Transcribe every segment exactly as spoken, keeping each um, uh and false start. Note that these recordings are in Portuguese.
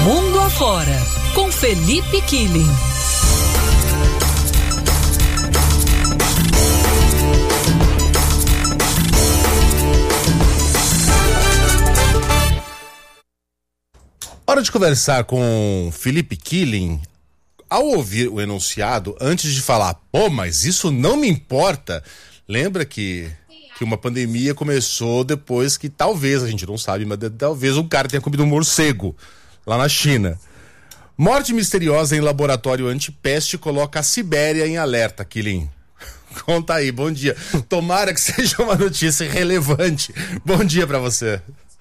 Mundo Afora, com Felipe Killing. Hora de conversar com Felipe Killing. Ao ouvir o enunciado, antes de falar, pô, mas isso não me importa, lembra que, que uma pandemia começou depois que talvez, a gente não sabe, mas talvez um cara tenha comido um morcego lá na China. Morte misteriosa em laboratório antipeste coloca a Sibéria em alerta, Killing. Conta aí, bom dia. Tomara que seja uma notícia relevante. Bom dia pra você.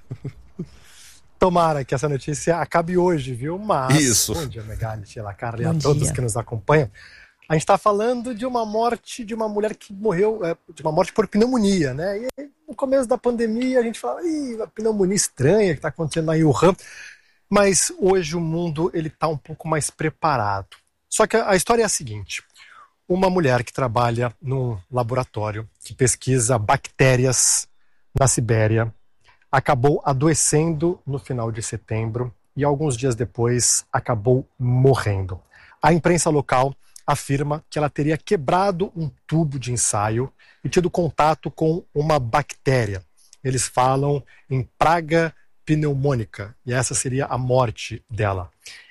Tomara que essa notícia acabe hoje, viu? Mas, Isso. Bom dia, Megali, Sheila, Carla e a todos que nos acompanham. A gente está falando de uma morte de uma mulher que morreu, é, de uma morte por pneumonia, né? E no começo da pandemia a gente fala, ih, uma pneumonia estranha que está acontecendo lá em Wuhan. Mas hoje o mundo ele está um pouco mais preparado. Só que a história é a seguinte. Uma mulher que trabalha num laboratório que pesquisa bactérias na Sibéria acabou adoecendo no final de setembro e alguns dias depois acabou morrendo. A imprensa local afirma que ela teria quebrado um tubo de ensaio e tido contato com uma bactéria. Eles falam em praga pneumônica e essa seria a morte dela.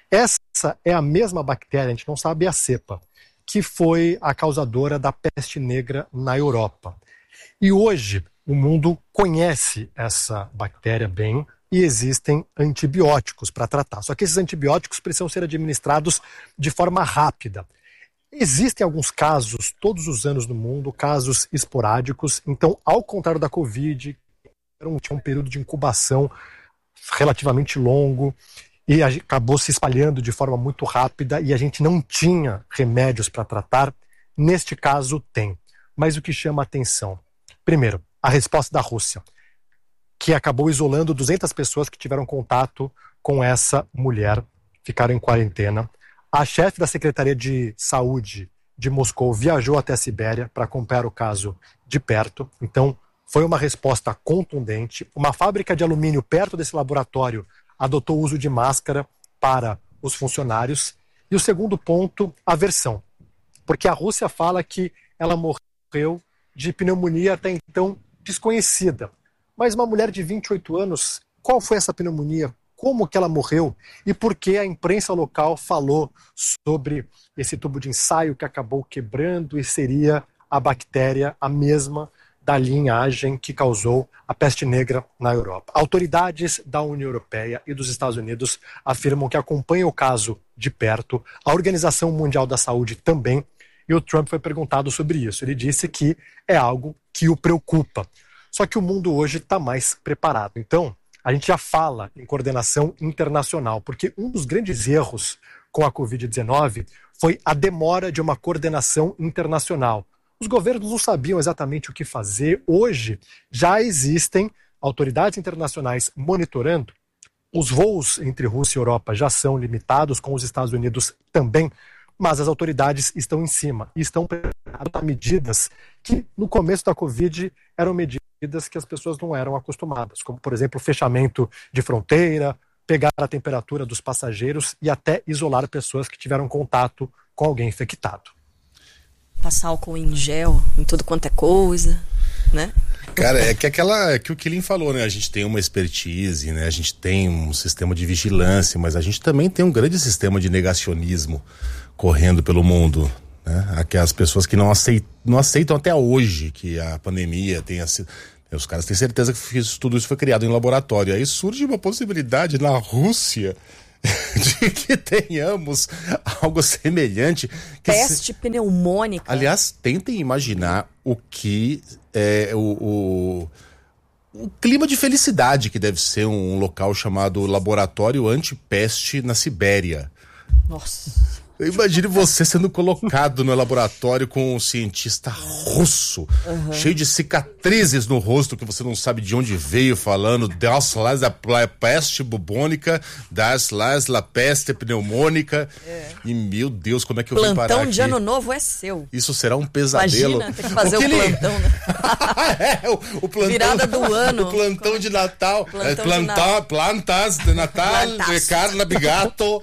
Essa é a mesma bactéria, a gente não sabe a cepa, que foi a causadora da peste negra na Europa. E hoje o mundo conhece essa bactéria bem e existem antibióticos para tratar. Só que esses antibióticos precisam ser administrados de forma rápida. Existem alguns casos, todos os anos no mundo, casos esporádicos. Então, ao contrário da Covid, tinha um período de incubação relativamente longo e acabou se espalhando de forma muito rápida e a gente não tinha remédios para tratar. Neste caso, tem. Mas o que chama a atenção? Primeiro, a resposta da Rússia, que acabou isolando duzentas pessoas que tiveram contato com essa mulher, ficaram em quarentena. A chefe da Secretaria de Saúde de Moscou viajou até a Sibéria para acompanhar o caso de perto. Então, foi uma resposta contundente. Uma fábrica de alumínio perto desse laboratório adotou o uso de máscara para os funcionários. E o segundo ponto, a versão. Porque a Rússia fala que ela morreu de pneumonia até então desconhecida. Mas uma mulher de vinte e oito anos, qual foi essa pneumonia? Como que ela morreu? E por que a imprensa local falou sobre esse tubo de ensaio que acabou quebrando e seria a bactéria a mesma da linhagem que causou a peste negra na Europa? Autoridades da União Europeia e dos Estados Unidos afirmam que acompanham o caso de perto. A Organização Mundial da Saúde também. E o Trump foi perguntado sobre isso. Ele disse que é algo que o preocupa. Só que o mundo hoje está mais preparado. Então, a gente já fala em coordenação internacional, porque um dos grandes erros com a covid dezenove foi a demora de uma coordenação internacional. Os governos não sabiam exatamente o que fazer. Hoje, já existem autoridades internacionais monitorando. Os voos entre Rússia e Europa já são limitados, com os Estados Unidos também. Mas as autoridades estão em cima e estão preparadas a medidas que, no começo da Covid, eram medidas que as pessoas não eram acostumadas, como, por exemplo, o fechamento de fronteira, pegar a temperatura dos passageiros e até isolar pessoas que tiveram contato com alguém infectado. Passar álcool em gel em tudo quanto é coisa, né? Cara, é que aquela é que o Killing falou, né? A gente tem uma expertise, né? A gente tem um sistema de vigilância, mas a gente também tem um grande sistema de negacionismo correndo pelo mundo, né? Aquelas pessoas que não aceitam, não aceitam até hoje que a pandemia tenha sido... Os caras têm certeza que isso, tudo isso foi criado em laboratório. Aí surge uma possibilidade na Rússia de que tenhamos algo semelhante. Que Peste se... pneumônica. Aliás, tentem imaginar o que é o, o, o clima de felicidade que deve ser um local chamado Laboratório Antipeste na Sibéria. Nossa. Imagine você sendo colocado no laboratório com um cientista russo, uhum. cheio de cicatrizes no rosto que você não sabe de onde veio, falando das lá la peste bubônica, das lá la peste pneumônica. É. E meu Deus, como é que eu vim parar aqui? Plantão de ano novo é seu. Isso será um pesadelo. Imagina ter que fazer o, o plantão, né? é, o, o plantão, virada do ano. O plantão de Natal. Plantão é, plantão, de plantas de Natal, Ricardo Nabigato.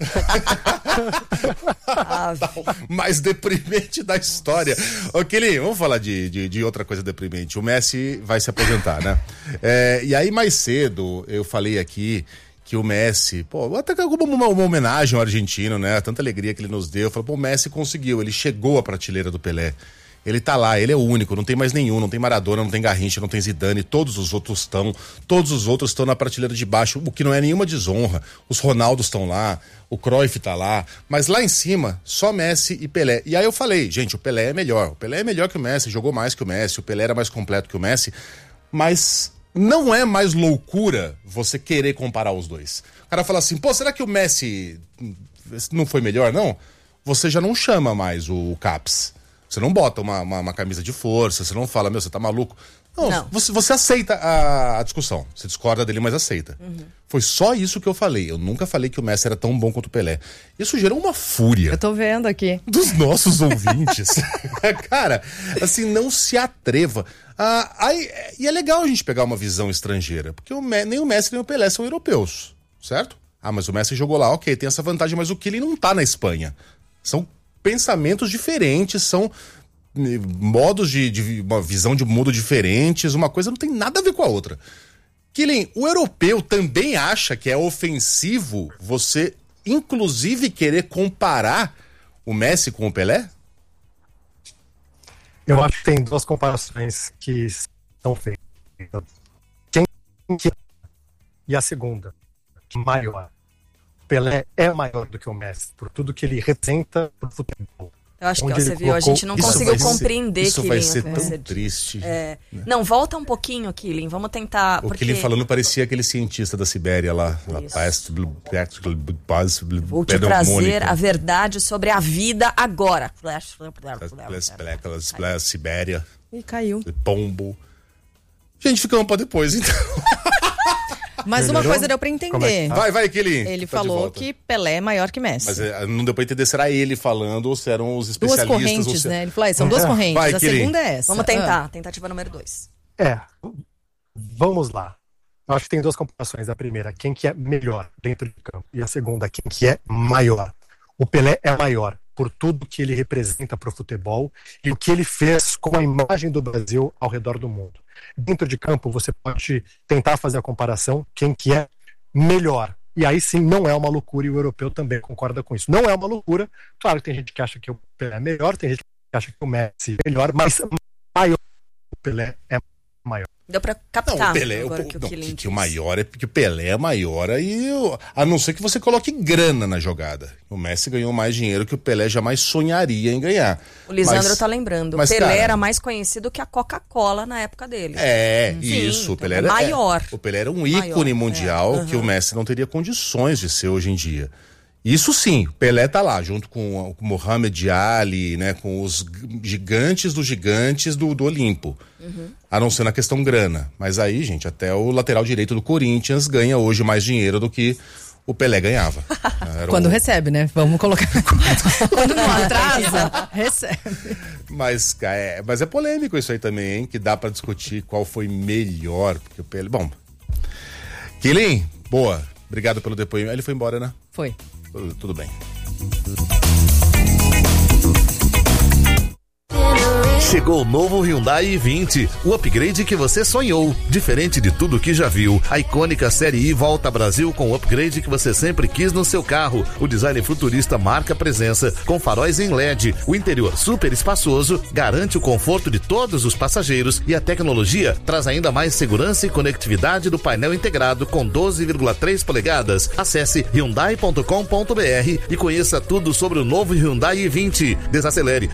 Mais deprimente da história. Ô, Quilinho, vamos falar de, de, de outra coisa deprimente. O Messi vai se aposentar, né? É, e aí, mais cedo, eu falei aqui que o Messi, pô, até como uma, uma homenagem ao argentino, né? Tanta alegria que ele nos deu. Eu falei, pô, o Messi conseguiu, ele chegou à prateleira do Pelé. Ele tá lá, ele é o único, não tem mais nenhum, não tem Maradona, não tem Garrincha, não tem Zidane, todos os outros estão, todos os outros estão na prateleira de baixo, o que não é nenhuma desonra. Os Ronaldos estão lá, o Cruyff tá lá, mas lá em cima, só Messi e Pelé. E aí eu falei, gente, o Pelé é melhor, o Pelé é melhor que o Messi, jogou mais que o Messi, o Pelé era mais completo que o Messi, mas não é mais loucura você querer comparar os dois. O cara fala assim, pô, será que o Messi não foi melhor, não? Você já não chama mais o Caps. Você não bota uma, uma, uma camisa de força, você não fala, meu, você tá maluco. Não, não. Você, você aceita a, a discussão. Você discorda dele, mas aceita. Uhum. Foi só isso que eu falei. Eu nunca falei que o Messi era tão bom quanto o Pelé. Isso gerou uma fúria. Eu tô vendo aqui. Dos nossos ouvintes. Cara, assim, não se atreva. Ah, aí, e é legal a gente pegar uma visão estrangeira, porque o, nem o Messi nem o Pelé são europeus, certo? Ah, mas o Messi jogou lá, ok, tem essa vantagem, mas o Kylian não tá na Espanha. São pensamentos diferentes, são modos de, de uma visão de mundo diferentes, uma coisa não tem nada a ver com a outra. Kylian, o europeu também acha que é ofensivo você, inclusive, querer comparar o Messi com o Pelé? Eu acho que tem duas comparações que são feitas. Quem que... E a segunda, maior. Pelé é maior do que o Messi, por tudo que ele representa pro futebol. Eu acho que você viu, a gente não conseguiu compreender, Kylian. Isso vai ser Kylian, tão ser... triste. É... Né? Não, volta um pouquinho, Kylian, vamos tentar... O porque... Kylian falando parecia aquele cientista da Sibéria lá. Vou te trazer a verdade sobre a vida agora. Sibéria. E caiu. Pombo. Gente, ficamos pra depois, então. Mas uma coisa deu pra entender. É? Vai, vai, Kylian. Ele tá falou que Pelé é maior que Messi. Mas é, não deu pra entender se era ele falando ou se eram os especialistas. Duas correntes, se... né? Ele falou, são duas é. correntes. Vai, a Kylian. Segunda é essa. Vamos tentar. Ah. Tentativa número dois. É. Vamos lá. Eu acho que tem duas comparações. A primeira, quem que é melhor dentro de campo. E a segunda, quem que é maior. O Pelé é maior por tudo que ele representa pro futebol e o que ele fez com a imagem do Brasil ao redor do mundo. Dentro de campo, você pode tentar fazer a comparação, quem que é melhor. E aí sim, não é uma loucura, e o europeu também concorda com isso. Não é uma loucura. Claro que tem gente que acha que o Pelé é melhor, tem gente que acha que o Messi é melhor, mas maior, o Pelé é maior. Deu pra captar. Não, o Pelé, agora o, que, o não, que, que o maior é porque o Pelé é maior, aí eu, a não ser que você coloque grana na jogada. O Messi ganhou mais dinheiro que o Pelé jamais sonharia em ganhar. O Lisandro mas, tá lembrando. Mas, o Pelé cara, era mais conhecido que a Coca-Cola na época dele. É, Sim, isso. O Pelé era maior. É, o Pelé era um ícone maior, mundial é. uhum. que o Messi não teria condições de ser hoje em dia. Isso sim, Pelé tá lá, junto com o Muhammad Ali, né, com os gigantes dos gigantes do, do Olimpo. Uhum. A não ser na questão grana. Mas aí, gente, até o lateral direito do Corinthians ganha hoje mais dinheiro do que o Pelé ganhava. Era Quando um... recebe, né? Vamos colocar. Quando não atrasa, recebe. Mas é, mas é polêmico isso aí também, hein? Que dá pra discutir qual foi melhor. Porque o Pelé... Bom, Kylian, boa. Obrigado pelo depoimento. Ele foi embora, né? Foi. Tudo, tudo bem. Chegou o novo Hyundai i vinte, o upgrade que você sonhou. Diferente de tudo que já viu, a icônica Série I volta ao Brasil com o upgrade que você sempre quis no seu carro. O design futurista marca presença, com faróis em L E D. O interior super espaçoso garante o conforto de todos os passageiros e a tecnologia traz ainda mais segurança e conectividade do painel integrado com doze vírgula três polegadas. Acesse hyundai ponto com ponto br e conheça tudo sobre o novo Hyundai i vinte. Desacelere,